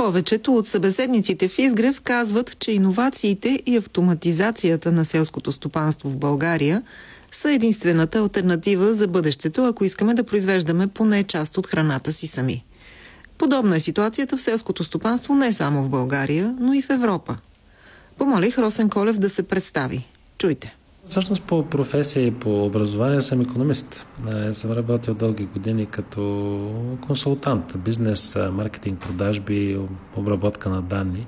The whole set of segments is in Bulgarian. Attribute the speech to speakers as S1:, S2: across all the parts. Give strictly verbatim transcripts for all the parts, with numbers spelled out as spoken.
S1: Повечето от събеседниците в Изгрев казват, че иновациите и автоматизацията на селското стопанство в България са единствената алтернатива за бъдещето, ако искаме да произвеждаме поне част от храната си сами. Подобна е ситуацията в селското стопанство не само в България, но и в Европа. Помолих Росен Колев да се представи. Чуйте.
S2: Всъщност по професия и по образование съм икономист. Аз съм работил дълги години като консултант, бизнес, маркетинг, продажби, обработка на данни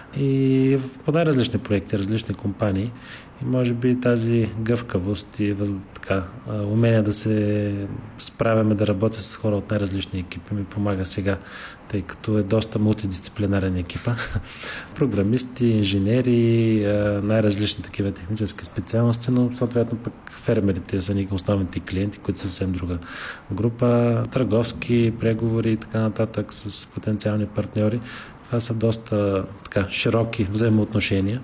S2: и в най-различни проекти, различни компании. И може би тази гъвкавост и така, умение да се справяме да работя с хора от най-различни екипи ми помага сега, тъй като е доста мултидисциплинарен екипа. Програмисти, инженери, най-различни такива технически специалности, но съответно пък фермерите са ни основните клиенти, които са съвсем друга група. Търговски преговори и така нататък с потенциални партньори. Това са доста така, широки взаимоотношения.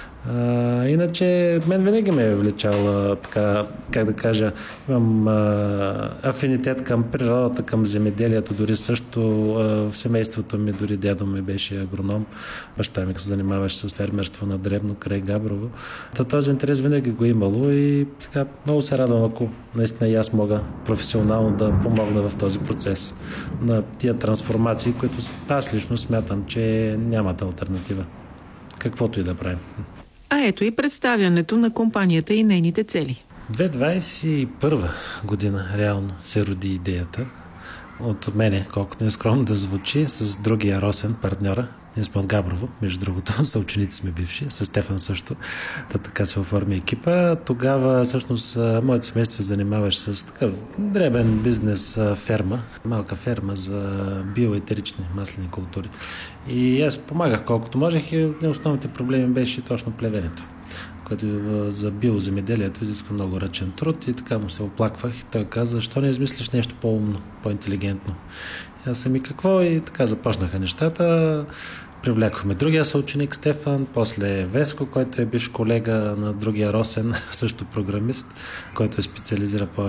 S2: А, иначе мен винаги ме е влечал така, как да кажа, имам а, афинитет към природата, към земеделието, дори също а, в семейството ми, дори дядо ми беше агроном, баща ми се занимаваше с фермерство на дребно край Габрово. Та този интерес винаги го имало и сега много се радвам, ако наистина и аз мога професионално да помогна в този процес на тия трансформации, които аз лично смятам, че нямат алтернатива. Каквото и да правим.
S1: А ето и представянето на компанията и нейните цели.
S2: две хиляди двадесет и първа година реално се роди идеята от мене, колкото не скромно да звучи, с другия Росен, партньора. Ние сме от Габрово, между другото, съученици сме бивши, с Стефан също. Та така се оформи екипа. Тогава всъщност моето семейство занимаваше с такъв дребен бизнес ферма, малка ферма за биоетерични маслени култури. И аз помагах колкото можех и основните проблеми беше точно плевенето, което за биоземеделието изисква много ръчен труд и така му се оплаквах и той каза, защо не измислиш нещо по-умно, по-интелигентно. И аз съм и какво и така започнаха нещата. Привлякохме другия съученик Стефан, после Веско, който е бивш колега на другия Росен, също програмист, който е специализира по